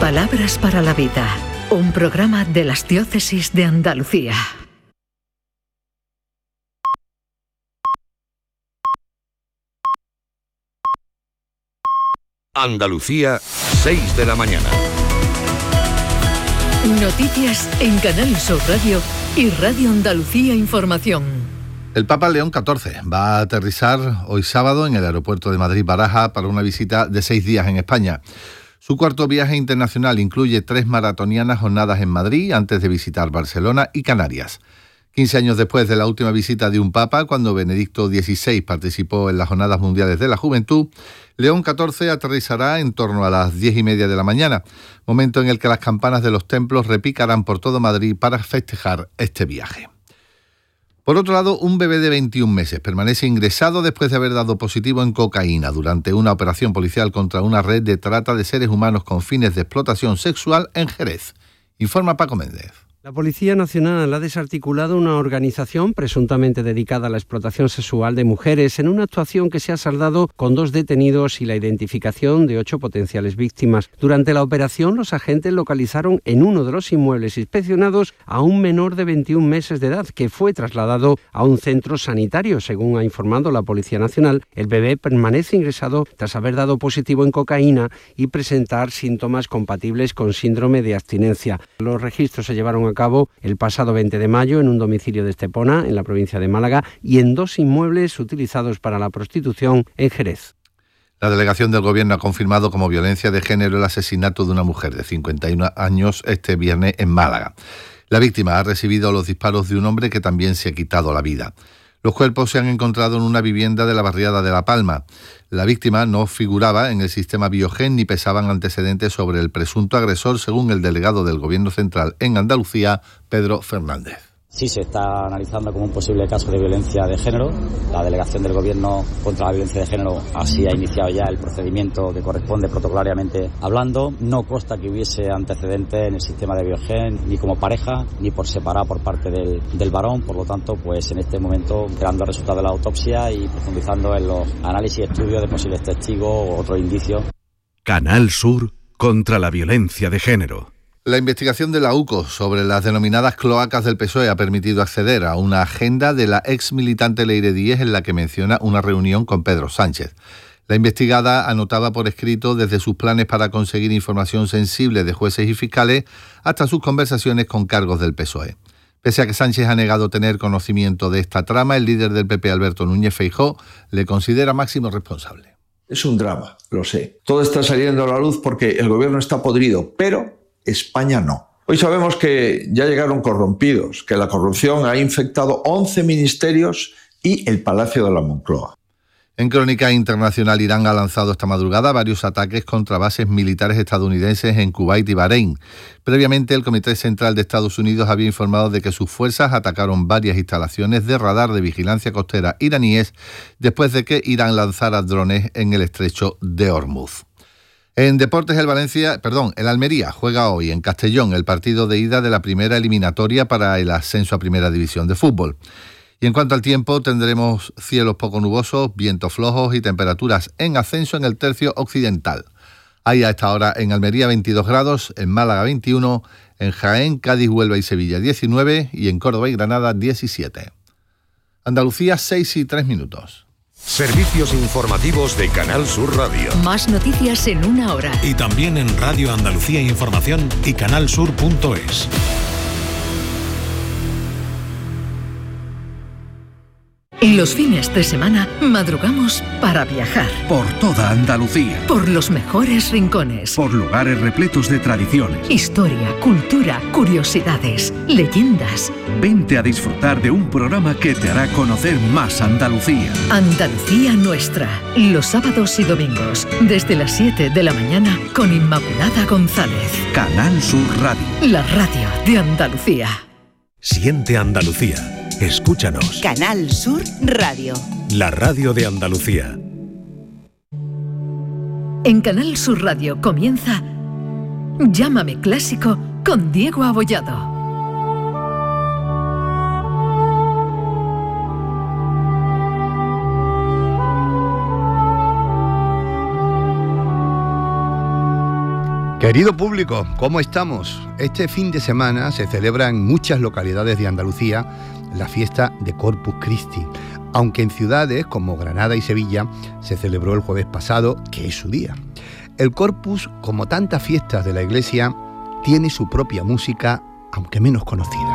Palabras para la vida, un programa de las diócesis de Andalucía. Andalucía, 6 de la mañana. Noticias en Canal Sur Radio y Radio Andalucía Información. El Papa León XIV va a aterrizar hoy sábado en el aeropuerto de Madrid-Baraja para una visita de 6 días en España. Su cuarto viaje internacional incluye 3 maratonianas jornadas en Madrid antes de visitar Barcelona y Canarias. 15 años después de la última visita de un papa, cuando Benedicto XVI participó en las Jornadas Mundiales de la Juventud, León XIV aterrizará en torno a las 10:30 de la mañana, momento en el que las campanas de los templos repicarán por todo Madrid para festejar este viaje. Por otro lado, un bebé de 21 meses permanece ingresado después de haber dado positivo en cocaína durante una operación policial contra una red de trata de seres humanos con fines de explotación sexual en Jerez. Informa Paco Méndez. La Policía Nacional ha desarticulado una organización presuntamente dedicada a la explotación sexual de mujeres en una actuación que se ha saldado con 2 detenidos y la identificación de 8 potenciales víctimas. Durante la operación, los agentes localizaron en uno de los inmuebles inspeccionados a un menor de 21 meses de edad que fue trasladado a un centro sanitario. Según ha informado la Policía Nacional, el bebé permanece ingresado tras haber dado positivo en cocaína y presentar síntomas compatibles con síndrome de abstinencia. Los registros se llevaron a cabo el pasado 20 de mayo en un domicilio de Estepona, en la provincia de Málaga, y en 2 inmuebles utilizados para la prostitución en Jerez. La delegación del Gobierno ha confirmado como violencia de género el asesinato de una mujer de 51 años este viernes en Málaga. La víctima ha recibido los disparos de un hombre que también se ha quitado la vida. Los cuerpos se han encontrado en una vivienda de la barriada de La Palma. La víctima no figuraba en el sistema Biogen ni pesaban antecedentes sobre el presunto agresor, según el delegado del Gobierno Central en Andalucía, Pedro Fernández. Sí, se está analizando como un posible caso de violencia de género. La Delegación del Gobierno contra la Violencia de Género así ha iniciado ya el procedimiento que corresponde protocolariamente hablando. No consta que hubiese antecedentes en el sistema de Biogen, ni como pareja, ni por separado por parte del varón. Por lo tanto, pues en este momento, esperando el resultado de la autopsia y profundizando en los análisis y estudios de posibles testigos o otros indicios. Canal Sur contra la violencia de género. La investigación de la UCO sobre las denominadas cloacas del PSOE ha permitido acceder a una agenda de la ex militante Leire Díez en la que menciona una reunión con Pedro Sánchez. La investigada anotaba por escrito desde sus planes para conseguir información sensible de jueces y fiscales hasta sus conversaciones con cargos del PSOE. Pese a que Sánchez ha negado tener conocimiento de esta trama, el líder del PP, Alberto Núñez Feijóo, le considera máximo responsable. Es un drama, lo sé. Todo está saliendo a la luz porque el gobierno está podrido, pero España no. Hoy sabemos que ya llegaron corrompidos, que la corrupción ha infectado 11 ministerios y el Palacio de la Moncloa. En crónica internacional, Irán ha lanzado esta madrugada varios ataques contra bases militares estadounidenses en Kuwait y Bahrein. Previamente, el Comité Central de Estados Unidos había informado de que sus fuerzas atacaron varias instalaciones de radar de vigilancia costera iraníes después de que Irán lanzara drones en el estrecho de Hormuz. En deportes, el Almería juega hoy en Castellón el partido de ida de la primera eliminatoria para el ascenso a Primera División de fútbol. Y en cuanto al tiempo, tendremos cielos poco nubosos, vientos flojos y temperaturas en ascenso en el tercio occidental. Hay a esta hora en Almería 22 grados, en Málaga 21, en Jaén, Cádiz, Huelva y Sevilla 19 y en Córdoba y Granada 17. Andalucía 6:03. Servicios informativos de Canal Sur Radio. Más noticias en una hora. Y también en Radio Andalucía Información y canalsur.es. Los fines de semana madrugamos para viajar. Por toda Andalucía. Por los mejores rincones. Por lugares repletos de tradiciones. Historia, cultura, curiosidades, leyendas. Vente a disfrutar de un programa que te hará conocer más Andalucía. Andalucía Nuestra. Los sábados y domingos, desde las 7 de la mañana, con Inmaculada González. Canal Sur Radio. La radio de Andalucía. Siente Andalucía. Escúchanos. Canal Sur Radio. La radio de Andalucía. En Canal Sur Radio comienza Llámame Clásico con Diego Abollado. Querido público, ¿cómo estamos? Este fin de semana se celebra en muchas localidades de Andalucía la fiesta de Corpus Christi, aunque en ciudades como Granada y Sevilla se celebró el jueves pasado, que es su día. El Corpus, como tantas fiestas de la Iglesia, tiene su propia música, aunque menos conocida.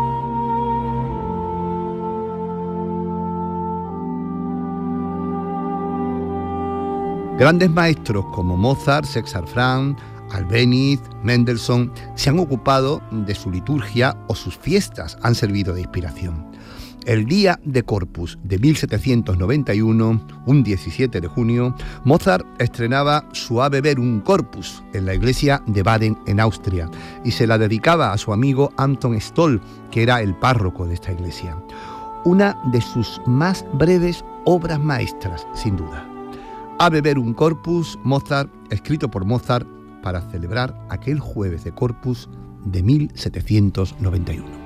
Grandes maestros como Mozart, César Franck, Albéniz, Mendelssohn se han ocupado de su liturgia o sus fiestas han servido de inspiración. El día de Corpus de 1791, un 17 de junio, Mozart estrenaba su Ave Verum Corpus en la iglesia de Baden en Austria y se la dedicaba a su amigo Anton Stoll, que era el párroco de esta iglesia. Una de sus más breves obras maestras, sin duda. Ave Verum Corpus, Mozart, escrito por Mozart para celebrar aquel jueves de Corpus de 1791.